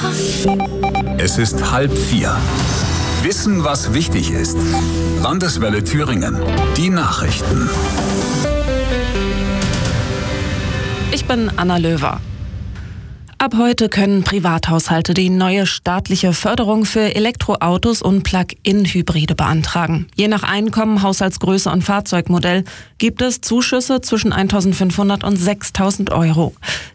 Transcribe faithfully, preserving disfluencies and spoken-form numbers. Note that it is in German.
Es ist halb vier. Wissen, was wichtig ist. Landeswelle Thüringen. Die Nachrichten. Ich bin Anna Löwer. Ab heute können Privathaushalte die neue staatliche Förderung für Elektroautos und Plug-in-Hybride beantragen. Je nach Einkommen, Haushaltsgröße und Fahrzeugmodell gibt es Zuschüsse zwischen eintausendfünfhundert und sechstausend Euro.